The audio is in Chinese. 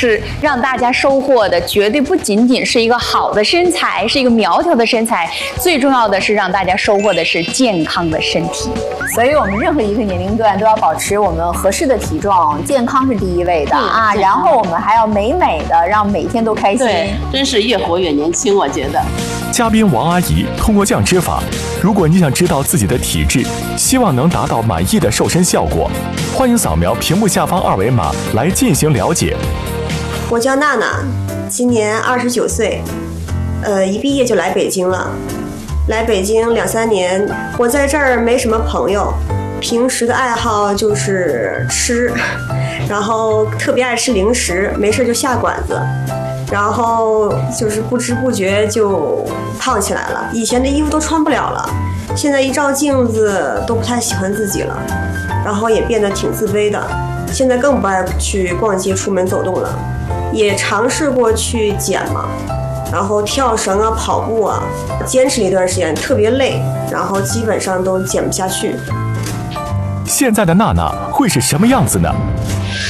是让大家收获的绝对不仅仅是一个好的身材，是一个苗条的身材，最重要的是让大家收获的是健康的身体。 所以我们任何一个年龄段都要保持我们合适的体重，健康是第一位的啊。然后我们还要美美的，让每天都开心。 对，真是越活越年轻，我觉得。 嘉宾王阿姨通过降脂法，如果你想知道自己的体质，希望能达到满意的瘦身效果，欢迎扫描屏幕下方二维码来进行了解。 我叫娜娜，今年29岁，一毕业就来北京了。来北京2、3年，我在这儿没什么朋友，平时的爱好就是吃，然后特别爱吃零食，没事就下馆子，然后就是不知不觉就胖起来了。以前的衣服都穿不了了，现在一照镜子都不太喜欢自己了，然后也变得挺自卑的。现在更不爱去逛街、出门走动了，也尝试过去减嘛。然后跳绳啊、跑步啊，坚持了一段时间，特别累，然后基本上都减不下去。 现在的娜娜会是什么样子呢？